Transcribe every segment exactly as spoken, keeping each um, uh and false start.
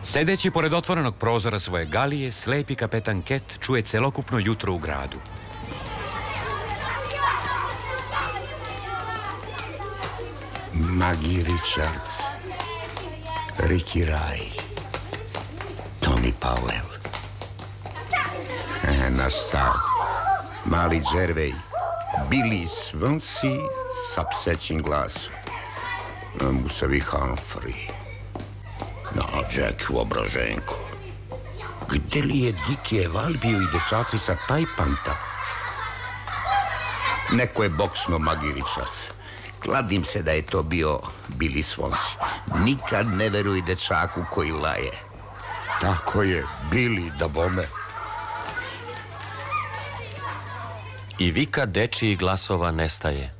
Sedeći pored otvorenog prozora svoje galije, slepi kapetan Ket čuje celokupno jutro u gradu. Maggie Richards, Ricky Ray, Tommy Powell, naš Sal, mali Jervej, Billy Swansea sa psećim glasom, Musavi Humphrey, no, Jack Vobraženko. Gde li je Diki Eval bio i dečaci sa Tajpanta? Neko je boksno Maggie Richards. Kladim se da je to bio Billy Swansea. Nikad ne veruj dečaku koji laje. Tako je, Billy, da bome. I vika dečijih glasova nestaje.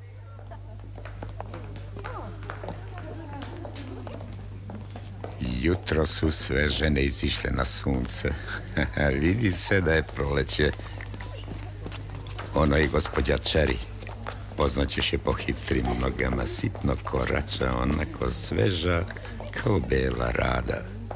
Jutro su sve žene izišle na sunce. Vidi se da je proleće. Ono i gospođa Cherry. Poznaćeš je po hitrim nogama, sitno korača, onako sveža kao bela rada.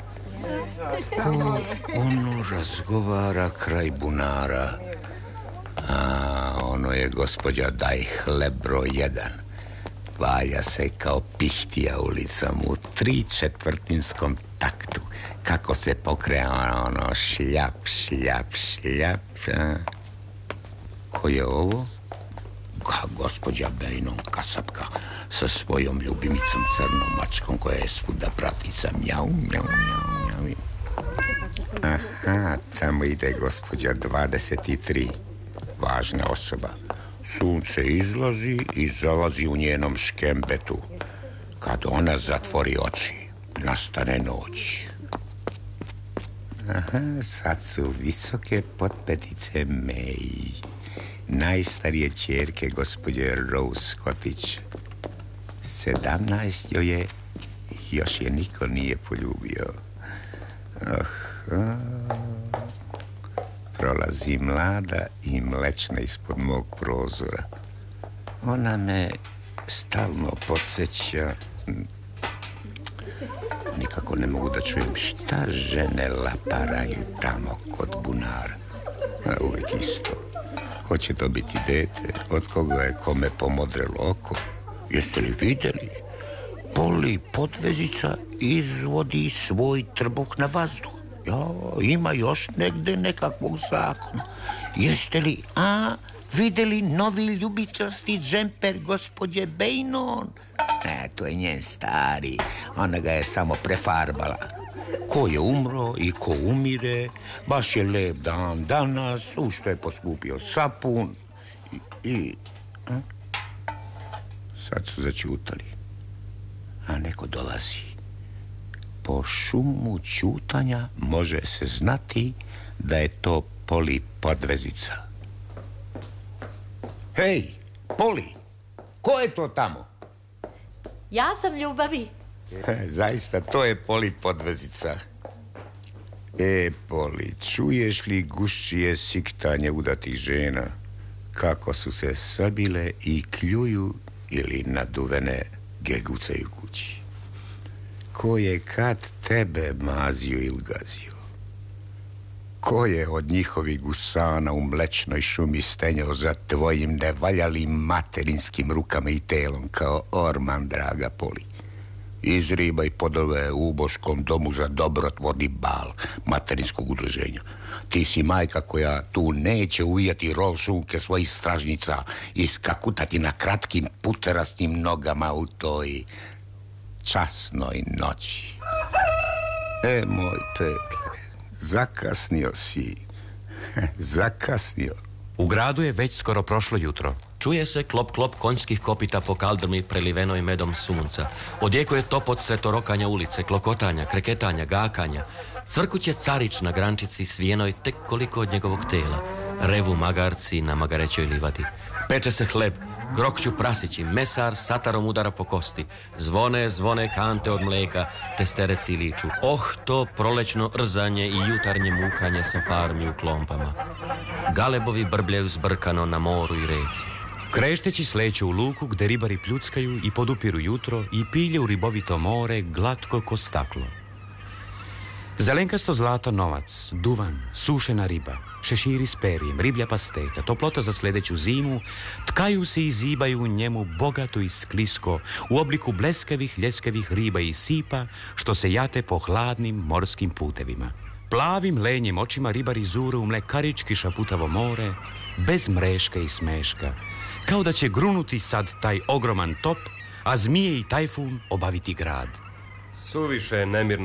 O, ono razgovara kraj bunara. A, ono je gospođa Daj hleb broj jedan. Valja se kao pihtija ulicom u tri četvrtinskom taktu. Kako se pokreja ono šljap, šljap, šljap. A? Ko je ovo? Ka gospođa Bejnon kasapka sa svojom ljubimicom crnom mačkom koja je svuda pratica. Mjau, mjau, mjau, mjau. Aha, tamo ide gospođa dvadeset tri. Važna osoba. Sunce izlazi i zalazi u njenom škembetu. Kad ona zatvori oči, nastane noć. Aha, sad su visoke potpetice May, najstarije ćerke gospođe Rose Scottić. Sedamnaest joj je i još je niko nije poljubio. Aha. Prolazi mlada i mlečna ispod mog prozora. Ona me stalno podsjeća. Nikako ne mogu da čujem šta žene laparaju tamo kod bunara. A uvijek isto. Ko će dobiti dete? Od koga je kome pomodrelo oko? Jeste li vidjeli? Poli Podvezica izvodi svoj trbuh na vazduh. Ja, ima još negde nekakvog zakona. Jeste li, a, vidjeli novi ljubičasti džemper gospođe Bejnon? Ne, to je njen stari. Ona ga je samo prefarbala. Ko je umro i ko umire, baš je lep dan danas, u što je poskupio sapun. I, i a? Sad su začutali. A neko dolazi. Po šumu ćutanja može se znati da je to Poli Podvezica. Hej, Poli, ko je to tamo? Ja sam Ljubavi. Zaista, to je Poli Podvezica. E, Poli, čuješ li gušćije siktanje udatih žena? Kako su se sabile i kljuju ili naduvene gegucaju kući? Ko je kad tebe mazio ili gazio? Ko je od njihovih gusana u mlečnoj šumi stenjao za tvojim nevaljalim materinskim rukama i telom kao orman, draga Poli? Izribaj podove u Boškom domu za dobrotvorni bal materinskog udruženja. Ti si majka koja tu neće uvijati rol šunke svojih stražnica i skakutati na kratkim puterastim nogama u toj časnoj noći. E, moj Petre, zakasnio si. Zakasnio. U gradu je već skoro prošlo jutro. Čuje se klop klop konjskih kopita po kaldrmi prelivenoj medom sunca. Odjekuje topot sretorokanja ulice, klokotanja, kreketanja, gakanja. Crkuće carić na grančici svijenoj tek koliko od njegovog tela. Revu magarci na magarećoj livadi. Peče se hleb, grokću prasići, mesar satarom udara po kosti. Zvone, zvone kante od mleka, testereci liču. Oh, to prolećno rzanje i jutarnje mukanje sa farmi u klompama. Galebovi brbljaju zbrkano na moru i reci. Krešteći sleću u luku gde ribari pljuckaju i podupiru jutro i pilje u ribovito more glatko ko staklo. Zelenkasto zlato novac, duvan, sušena riba, šeširi s perijem, riblja pasteta, toplota za sljedeću zimu, tkaju se i zibaju u njemu bogato i sklisko u obliku bleskavih ljeskavih riba i sipa što se jate po hladnim morskim putevima. Plavim lenjem očima ribari zuru u mlekarički šaputavo more, bez mreška i smeška, kao da će grunuti sad taj ogroman top, a zmije i tajfun obaviti grad. Suviše je nemirno